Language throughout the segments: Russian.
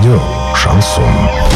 Радио «Шансон».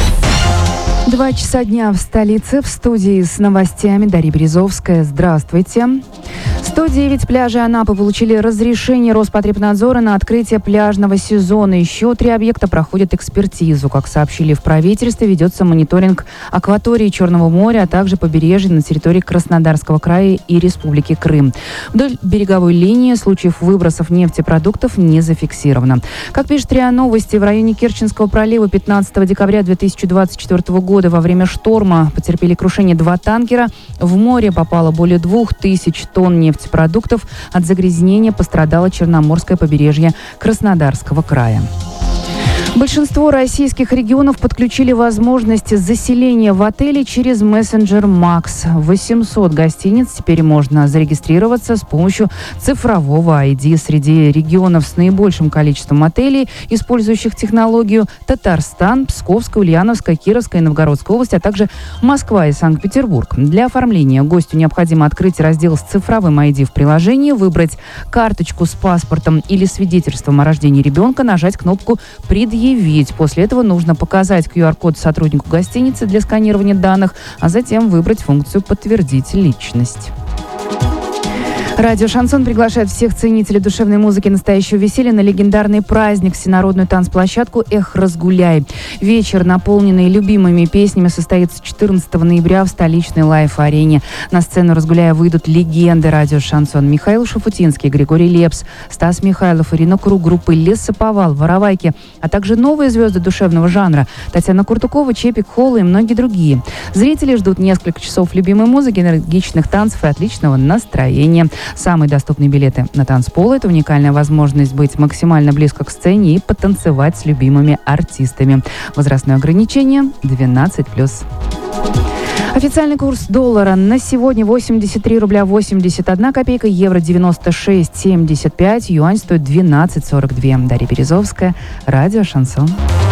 2 часа дня в столице. В студии с новостями Дарья Березовская. Здравствуйте. 109 пляжей Анапы получили разрешение Роспотребнадзора на открытие пляжного сезона. Еще 3 объекта проходят экспертизу. Как сообщили в правительстве, ведется мониторинг акватории Черного моря, а также побережья на территории Краснодарского края и Республики Крым. Вдоль береговой линии случаев выбросов нефтепродуктов не зафиксировано. Как пишет РИА Новости, в районе Керченского пролива 15 декабря 2024 года во время шторма потерпели крушение 2 танкера. В море попало более 2000 тонн нефтепродуктов. От загрязнения пострадало Черноморское побережье Краснодарского края. Большинство российских регионов подключили возможность заселения в отели через мессенджер Макс. 800 гостиниц теперь можно зарегистрироваться с помощью цифрового ID. Среди регионов с наибольшим количеством отелей, использующих технологию, Татарстан, Псковская, Ульяновская, Кировская и Новгородская область, а также Москва и Санкт-Петербург. Для оформления гостю необходимо открыть раздел с цифровым ID в приложении, выбрать карточку с паспортом или свидетельством о рождении ребенка, нажать кнопку «Предъявить». После этого нужно показать QR-код сотруднику гостиницы для сканирования данных, а затем выбрать функцию «Подтвердить личность». Радио «Шансон» приглашает всех ценителей душевной музыки настоящего веселья на легендарный праздник, всенародную танцплощадку «Эх, разгуляй». Вечер, наполненный любимыми песнями, состоится 14 ноября в столичной Лайф-арене. На сцену «Разгуляя» выйдут легенды радио «Шансон» Михаил Шафутинский, Григорий Лепс, Стас Михайлов, Ирина Круг, группы «Лесоповал», «Воровайки», а также новые звезды душевного жанра Татьяна Куртукова, Чепик, Холла и многие другие. Зрители ждут несколько часов любимой музыки, энергичных танцев и отличного настроения. Самые доступные билеты на танцпол – это уникальная возможность быть максимально близко к сцене и потанцевать с любимыми артистами. Возрастное ограничение – 12+. Официальный курс доллара на сегодня 83 рубля 81 копейка, евро 96,75, юань стоит 12,42. Дарья Березовская, радио «Шансон».